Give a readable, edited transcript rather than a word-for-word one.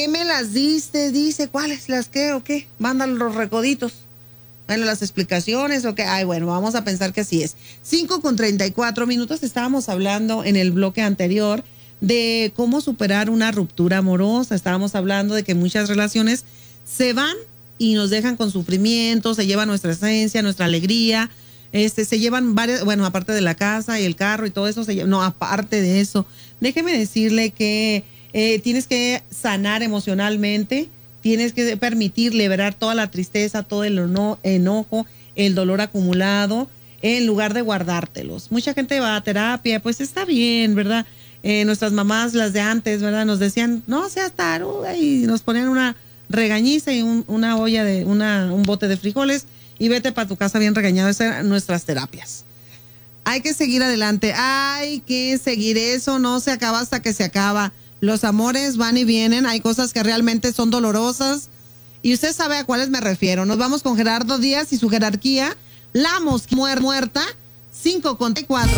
qué me las diste? Dice, ¿cuáles? ¿Las qué o qué? Mandan los recoditos. Bueno, las explicaciones o qué. Ay, bueno, vamos a pensar que así es. 5:34. Estábamos hablando en el bloque anterior de cómo superar una ruptura amorosa. Estábamos hablando de que muchas relaciones se van y nos dejan con sufrimiento, se llevan nuestra esencia, nuestra alegría. Se llevan varias, bueno, aparte de la casa y el carro y todo eso, no, aparte de eso, déjeme decirle que tienes que sanar emocionalmente, tienes que permitir liberar toda la tristeza, todo el enojo, el dolor acumulado, en lugar de guardártelos. Mucha gente va a terapia, pues está bien, ¿verdad? Nuestras mamás, las de antes, ¿verdad? Nos decían, no seas taruga, y nos ponían una regañiza y una olla un bote de frijoles y vete para tu casa bien regañado. Esas eran nuestras terapias. Hay que seguir adelante, hay que seguir, eso no se acaba hasta que se acaba. Los amores van y vienen, hay cosas que realmente son dolorosas y usted sabe a cuáles me refiero. Nos vamos con Gerardo Díaz y su jerarquía, la mosca muerta, 5:4.